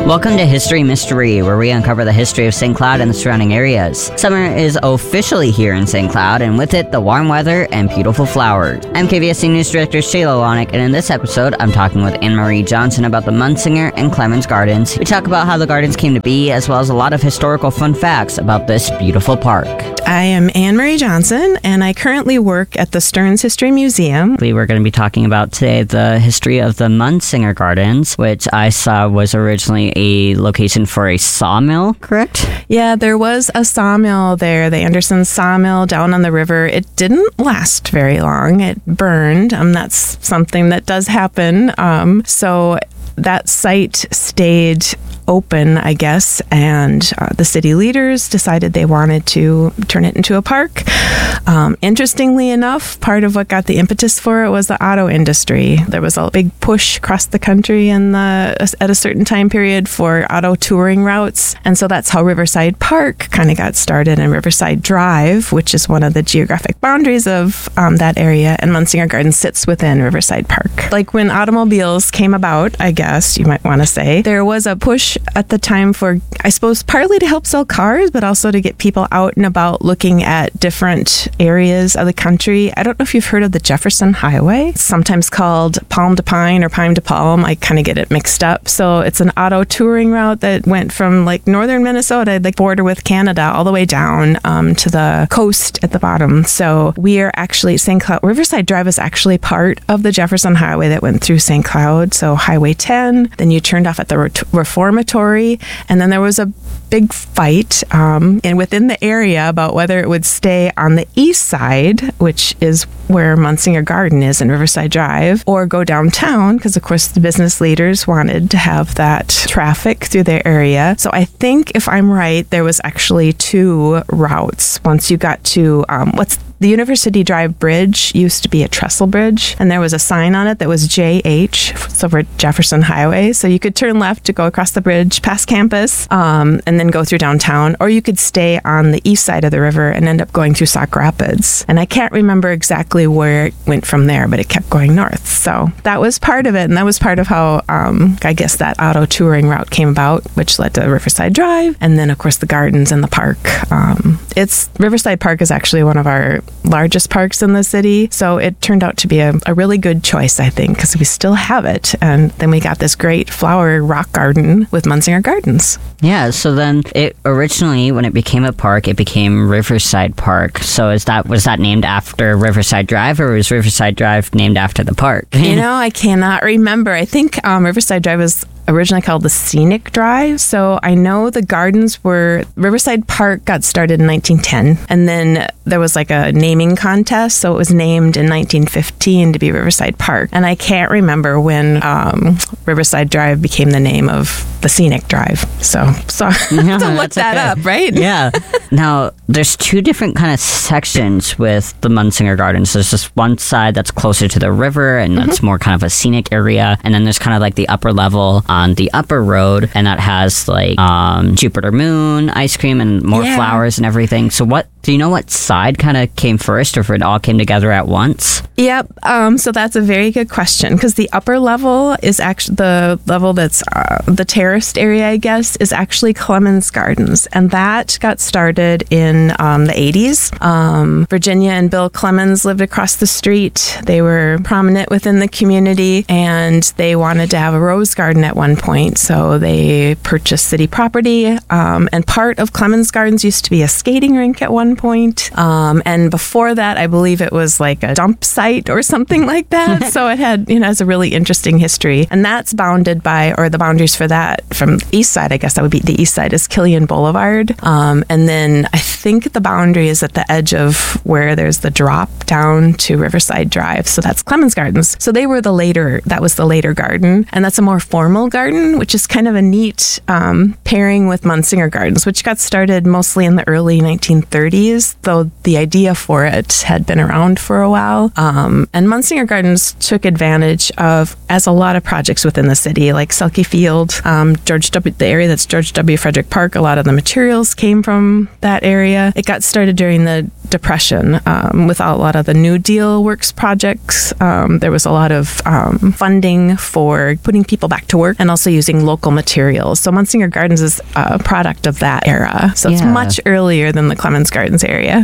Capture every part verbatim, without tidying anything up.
Welcome to History Mystery, where we uncover the history of Saint Cloud and the surrounding areas. Summer is officially here in Saint Cloud, and with it, the warm weather and beautiful flowers. I'm K V S C News Director Shayla Lonick, and in this episode, I'm talking with Anne-Marie Johnson about the Munsinger and Clemens Gardens. We talk about how the gardens came to be, as well as a lot of historical fun facts about this beautiful park. I am Anne-Marie Johnson, and I currently work at the Stearns History Museum. We were going to be talking about today the history of the Munsinger Gardens, which I saw was originally a location for a sawmill, correct? Yeah, there was a sawmill there, the Anderson Sawmill down on the river. It didn't last very long. It burned. Um, that's something that does happen. Um, so that site stayed open, I guess, and uh, the city leaders decided they wanted to turn it into a park. Um, interestingly enough, part of what got the impetus for it was the auto industry. There was a big push across the country in the, at a certain time period for auto touring routes, and so that's how Riverside Park kind of got started, and Riverside Drive, which is one of the geographic boundaries of um, that area, and Munsinger Gardens sits within Riverside Park. Like when automobiles came about, I guess you might want to say, there was a push at the time for, I suppose, partly to help sell cars, but also to get people out and about looking at different areas of the country. I don't know if you've heard of the Jefferson Highway. It's sometimes called Palm to Pine or Pine to Palm. I kind of get it mixed up. So it's an auto touring route that went from like northern Minnesota, the border with Canada, all the way down um, to the coast at the bottom. So we are actually, Saint Cloud, Riverside Drive is actually part of the Jefferson Highway that went through Saint Cloud. So Highway ten, then you turned off at the Reformatory, and then there was a big fight um, and within the area about whether it would stay on the east side, which is where Munsinger Garden is in Riverside Drive, or go downtown, because of course the business leaders wanted to have that traffic through their area. So I think, if I'm right, there was actually two routes. Once you got to um, what's the University Drive Bridge used to be a trestle bridge, and there was a sign on it that was J H, it's over Jefferson Highway. So you could turn left to go across the bridge past campus um, and then go through downtown, or you could stay on the east side of the river and end up going through Sauk Rapids. And I can't remember exactly where it went from there, but it kept going north. So that was part of it, and that was part of how um, I guess that auto touring route came about, which led to Riverside Drive, and then of course the gardens and the park. Um, it's Riverside Park is actually one of our largest parks in the city, so it turned out to be a, a really good choice, I think, because we still have it. And then we got this great flower rock garden with Munsinger Gardens. Yeah, so then it originally, when it became a park, it became Riverside Park. So is that was that named after Riverside Drive, or was Riverside Drive named after the park? You know, I cannot remember. I think um, Riverside Drive was originally called the Scenic Drive. So I know the gardens were, Riverside Park got started in nineteen ten, and then there was like a naming contest, so it was named in nineteen fifteen to be Riverside Park. And I can't remember when um, Riverside Drive became the name of the Scenic Drive. So, so I have to look that okay. up, right? Yeah. Now, there's two different kind of sections with the Munsinger Gardens. There's this one side that's closer to the river, and that's mm-hmm. more kind of a scenic area. And then there's kind of like the upper level on the upper road, and that has like um, Jupiter Moon ice cream and more yeah. flowers and everything. So what, do you know what side kind of came first, or if it all came together at once? Yep. Um, so that's a very good question, because the upper level is actually the level that's uh, the terraced area, I guess, is actually Clemens Gardens, and that got started in um, the eighties. Um, Virginia and Bill Clemens lived across the street. They were prominent within the community, and they wanted to have a rose garden at one point, so they purchased city property. Um, and part of Clemens Gardens used to be a skating rink at one point. Um, and before that, I believe it was like a dump site or something like that. So it had, you know, has a really interesting history. And that's bounded by, or the boundaries for that from the east side, I guess that would be the east side, is Killian Boulevard. Um, and then I think the boundary is at the edge of where there's the drop down to Riverside Drive. So that's Clemens Gardens. So they were the later, that was the later garden. And that's a more formal garden, which is kind of a neat um, pairing with Munsinger Gardens, which got started mostly in the early nineteen thirties, though the idea for it had been around for a while. Um, and Munsinger Gardens took advantage of, as a lot of projects within the city, like Selke Field, um, George W., the area that's George W. Frederick Park, a lot of the materials came from that area. It got started during the Depression um, with a lot of the New Deal works projects. Um, there was a lot of um, funding for putting people back to work and also using local materials. So Munsinger Gardens is a product of that era. So it's Yeah. much earlier than the Clemens Gardens area.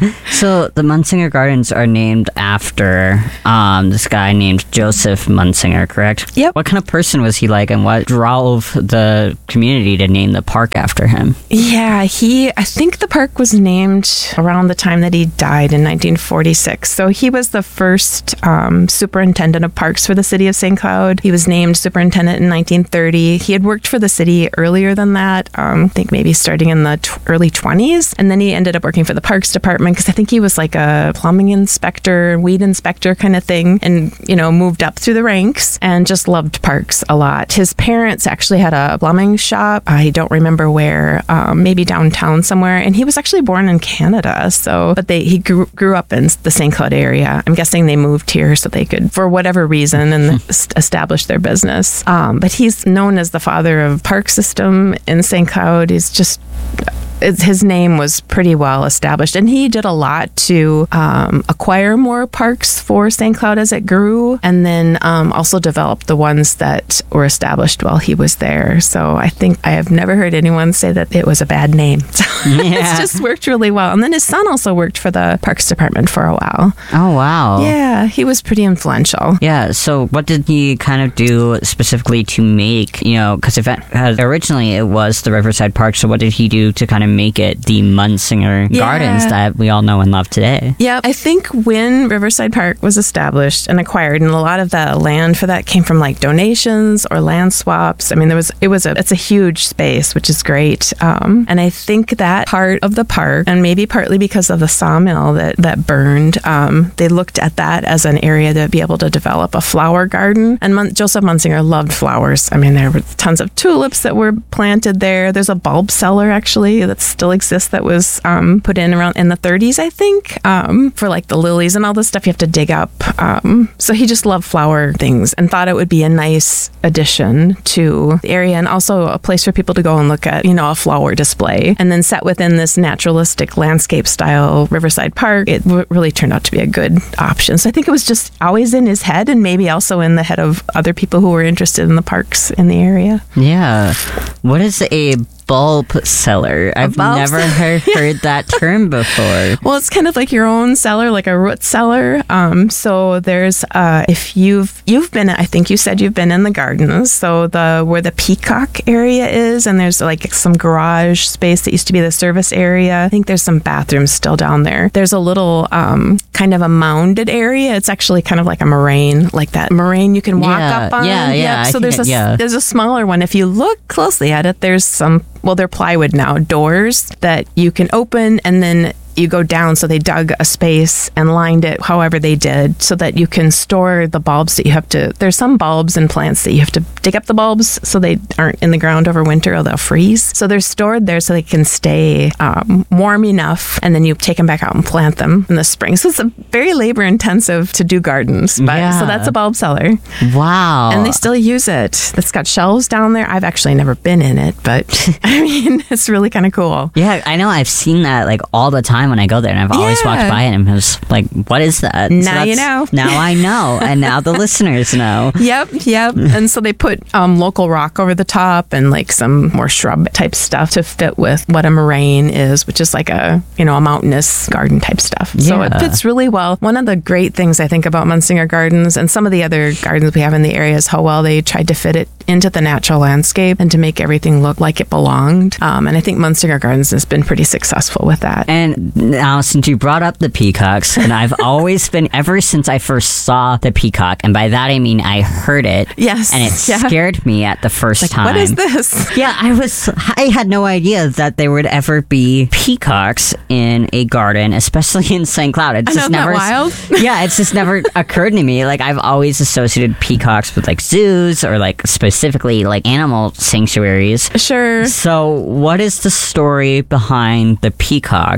So the Munsinger Gardens are named after um, this guy named Joseph Munsinger, correct? Yep. What kind of person was he like, and what drove the community to name the park after him? Yeah, he, I think the park was named around the time that he died in nineteen forty-six. So he was the first um, superintendent of parks for the city of Saint Cloud. He was named superintendent in nineteen thirty. He had worked for the city earlier than that, um, I think maybe starting in the t- early twenties. And then he ended up working for the parks department because I think he was like a plumbing inspector, weed inspector kind of thing, and, you know, moved up through the ranks and just loved parks a lot. His parents actually had a plumbing shop. I don't remember where, um, maybe downtown somewhere. And he was actually born in Canada. So, but they he grew, grew up in the Saint Cloud area. I'm guessing they moved here so they could, for whatever reason, and establish their business. Um, but he's known as the father of park system in Saint Cloud. He's just it's, his name was pretty well established, and he did a lot to um, acquire more parks for Saint Cloud as it grew, and then um, also develop the ones that were established while he was there. So I think I have never heard anyone say that it was a bad name. So Yeah. it's just worked really well. And then his son also worked for the Parks Department for a while. Oh, wow. Yeah, he was pretty influential. Yeah, so what did he kind of do specifically to make, you know, because if it had, originally it was the Riverside Park, so what did he do to kind of make it the Munsinger Yeah. Gardens that we all know and love today? Yeah, I think when Riverside Park was established and acquired, and a lot of the land for that came from like donations or land swaps. I mean, there was it was a it's a huge space, which is great. Um, and I think that part of the park, and maybe partly because of the sawmill that that burned, um, they looked at that as an area to be able to develop a flower garden. And Mun- Joseph Munsinger loved flowers. I mean, there were tons of tulips that were planted there. There's a bulb cellar actually that still exists that was um, put in around in the thirties, I think, um, for like the lilies and all this stuff you have to dig up. Um, so he just loved flower things and thought it would be a nice addition to the area, and also a place for people to go and look at, you know, a flower display. And then set within this naturalistic landscape style Riverside Park, it w- really turned out to be a good option. So I think it was just always in his head, and maybe also in the head of other people who were interested in the parks in the area. Yeah. What is a bulb cellar? I've bulb never cellar? heard, heard that term before. Well, it's kind of like your own cellar, like a root cellar. Um, so there's, uh, if you've you've been, I think you said you've been in the gardens. So the where the Peacock area is, and there's like some garage space that used to be the service area. I think there's some bathrooms still down there. There's a little um, kind of a mounded area. It's actually kind of like a moraine, like that moraine you can walk Yeah, up on. yeah, yeah, Yep. So I there's think a it- yeah. there's a smaller one. If you look closely at it, there's some. Well, they're plywood now, doors that you can open, and then you go down. So they dug a space and lined it however they did so that you can store the bulbs that you have to. There's some bulbs and plants that you have to dig up the bulbs so they aren't in the ground over winter or they'll freeze. So they're stored there so they can stay um, warm enough, and then you take them back out and plant them in the spring. So it's a very labor intensive to do gardens. But Yeah. so that's a bulb cellar. Wow. And they still use it. It's got shelves down there. I've actually never been in it, but I mean, it's really kind of cool. Yeah, I know. I've seen that like all the time when I go there, and I've always Yeah. walked by it and I'm just like, what is that? Now you that's- know. Now I know. And now the listeners know. Yep, yep. And so they put um, local rock over the top and like some more shrub type stuff to fit with what a moraine is, which is like a, you know, a mountainous garden type stuff. So it Yeah. fits really well. One of the great things I think about Munsinger Gardens and some of the other gardens we have in the area is how well they tried to fit it into the natural landscape and to make everything look like it belonged. Um, and I think Munsinger Gardens has been pretty successful with that. And now, since you brought up the peacocks, and I've always been, ever since I first saw the peacock, and by that I mean I heard it. Yes, And it yeah. scared me at the first Like, time. what is this? Yeah, I was. I had no idea that there would ever be peacocks in a garden, especially in Saint Cloud. It's I know, just isn't that never. wild? Yeah, it's just never occurred to me. Like I've always associated peacocks with like zoos or like specifically like animal sanctuaries. Sure. So, what is the story behind the peacocks, and how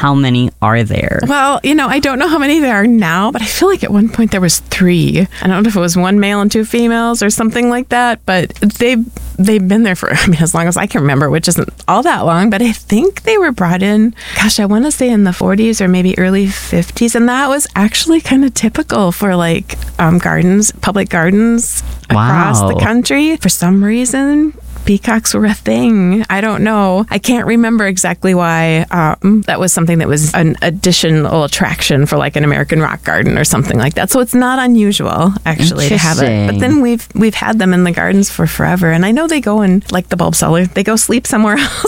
how many are there? Well, you know, I don't know how many there are now, but I feel like at one point there was three. I don't know if it was one male and two females or something like that, but they've they've been there for, I mean, as long as I can remember, which isn't all that long, but I think they were brought in, gosh, I want to say in the forties or maybe early fifties, and that was actually kind of typical for like um, gardens, public gardens across Wow. the country. For some reason, peacocks were a thing. I don't know. I can't remember exactly why. Um, that was something that was an additional attraction for like an American rock garden or something like that. So it's not unusual actually to have it. Interesting. But then we've we've had them in the gardens for forever. And I know they go in like the bulb cellar. They go sleep somewhere else